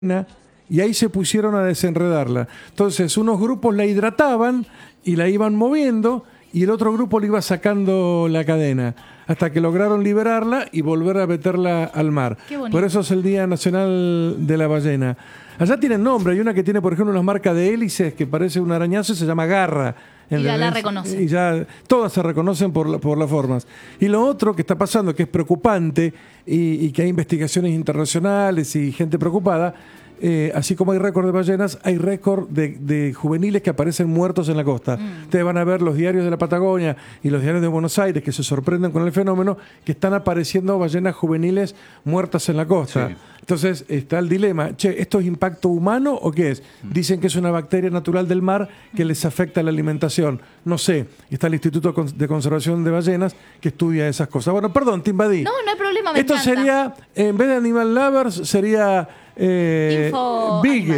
y ahí se pusieron a desenredarla. Entonces, unos grupos la hidrataban y la iban moviendo y el otro grupo le iba sacando la cadena hasta que lograron liberarla y volver a meterla al mar. Por eso es el Día Nacional de la Ballena. Allá tienen nombre, hay una que tiene, por ejemplo, unas marcas de hélices que parece un arañazo y se llama garra. Y ya la reconocen. Y ya todas se reconocen por las formas. Y lo otro que está pasando, que es preocupante, y que hay investigaciones internacionales y gente preocupada, así como hay récord de ballenas, hay récord de juveniles que aparecen muertos en la costa. Ustedes van a ver los diarios de la Patagonia y los diarios de Buenos Aires que se sorprenden con el fenómeno, que están apareciendo ballenas juveniles muertas en la costa. Sí. Entonces está el dilema, ¿esto es impacto humano o qué es? Dicen que es una bacteria natural del mar que les afecta la alimentación. No sé, está el Instituto de Conservación de Ballenas que estudia esas cosas. Bueno, perdón, te invadí. No hay problema, Esto encanta. Sería, en vez de Animal Lovers, sería... Big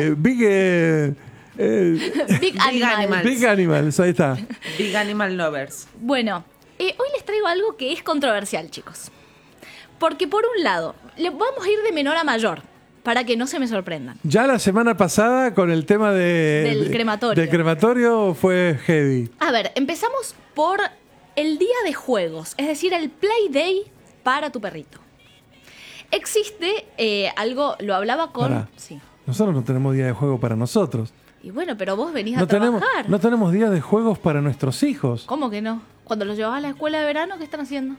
Animals. Big Animals, ahí está. Big Animal Lovers. Bueno, hoy les traigo algo que es controversial, chicos. Porque por un lado, vamos a ir de menor a mayor, para que no se me sorprendan. Ya la semana pasada con el tema del crematorio. Del crematorio fue heavy. A ver, empezamos por el día de juegos, es decir, el Play Day para tu perrito. Existe algo, lo hablaba con... Sí. Nosotros no tenemos día de juego para nosotros. Y bueno, pero vos venís a trabajar. No tenemos días de juegos para nuestros hijos. ¿Cómo que no? Cuando los llevas a la escuela de verano, ¿qué están haciendo?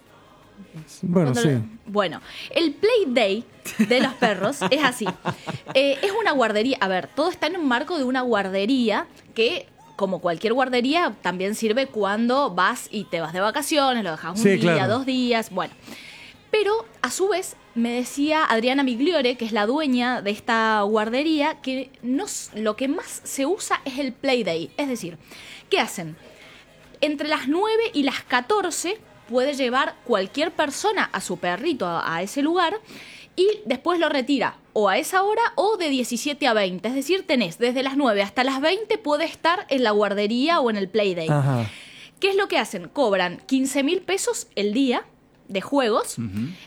Bueno, sí. Bueno, el Play Day de los perros es así. Es una guardería. A ver, todo está en un marco de una guardería que, como cualquier guardería, también sirve cuando vas y te vas de vacaciones, lo dejas un día, claro, 2 días, bueno. Pero, a su vez, me decía Adriana Migliore, que es la dueña de esta guardería, que lo que más se usa es el Play Day. Es decir, ¿qué hacen? Entre las 9 y las 14 puede llevar cualquier persona a su perrito a ese lugar y después lo retira o a esa hora o de 17 a 20. Es decir, tenés desde las 9 hasta las 20 puede estar en la guardería o en el Play Day. Ajá. ¿Qué es lo que hacen? Cobran 15.000 pesos el día de juegos.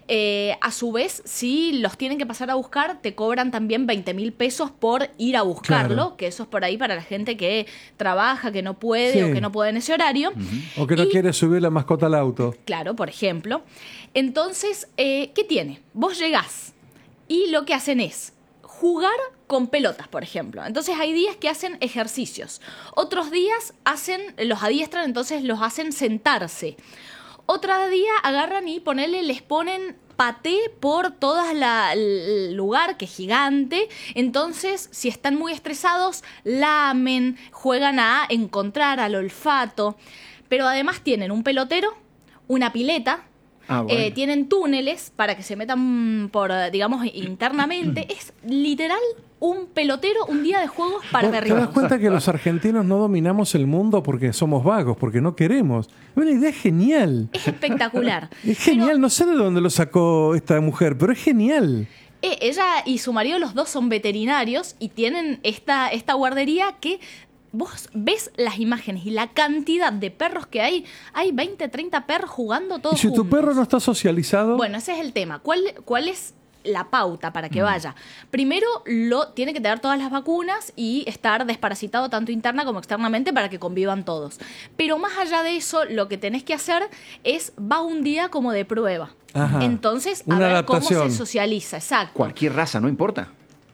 A su vez, si los tienen que pasar a buscar, te cobran también 20.000 pesos por ir a buscarlo, claro, que eso es por ahí para la gente que trabaja, que no puede, sí, o que no puede en ese horario. O que no quiere subir la mascota al auto. Claro, por ejemplo. Entonces, ¿qué tiene? Vos llegás y lo que hacen es jugar con pelotas, por ejemplo. Entonces hay días que hacen ejercicios. Otros días los adiestran, entonces los hacen sentarse. Otro día agarran y les ponen paté por todo el lugar, que es gigante. Entonces, si están muy estresados, lamen, juegan a encontrar, al olfato. Pero además tienen un pelotero, una pileta, bueno, tienen túneles para que se metan digamos, internamente. Es literal un pelotero, un día de juegos para perritos. ¿Te das cuenta que los argentinos no dominamos el mundo porque somos vagos, porque no queremos? Es una idea genial. Es espectacular. Es genial, no sé de dónde lo sacó esta mujer, pero es genial. Ella y su marido, los dos son veterinarios y tienen esta guardería que... Vos ves las imágenes y la cantidad de perros que hay. Hay 20, 30 perros jugando todos juntos. ¿Y si juntos? tu perro no está socializado? Bueno, ese es el tema. ¿Cuál es la pauta para que vaya? Primero, tiene que tener todas las vacunas y estar desparasitado tanto interna como externamente para que convivan todos. Pero más allá de eso, lo que tenés que hacer va un día como de prueba. Ajá. Entonces, una ver adaptación. Cómo se socializa. Exacto. Cualquier raza, no importa.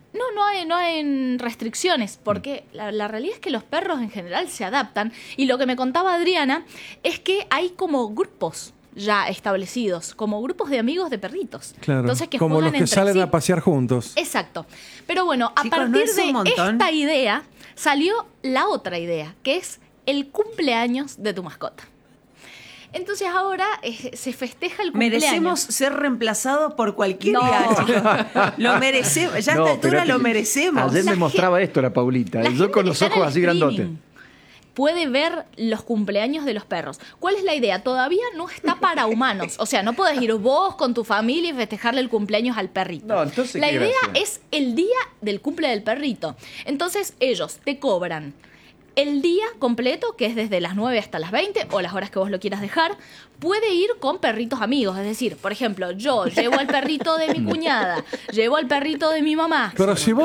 No hay restricciones, porque la realidad es que los perros en general se adaptan. Y lo que me contaba Adriana es que hay como grupos ya establecidos, como grupos de amigos de perritos. Claro, entonces, que como los que salen a pasear juntos. Exacto. Pero bueno, Chicos, a partir de esta idea salió la otra idea, que es el cumpleaños de tu mascota. Entonces ahora se festeja el cumpleaños. Merecemos ser reemplazados por cualquier día, chicos. Lo merecemos. Ya a esta altura lo merecemos. Ayer me mostraba esto la Paulita. Y yo con los ojos así grandotes. Puede ver los cumpleaños de los perros. ¿Cuál es la idea? Todavía no está para humanos. O sea, no podés ir vos con tu familia y festejarle el cumpleaños al perrito. No, entonces, la idea es el día del cumple del perrito. Entonces ellos te cobran el día completo, que es desde las 9 hasta las 20 o las horas que vos lo quieras dejar, puede ir con perritos amigos. Es decir, por ejemplo, yo llevo al perrito de mi cuñada, llevo al perrito de mi mamá. Pero si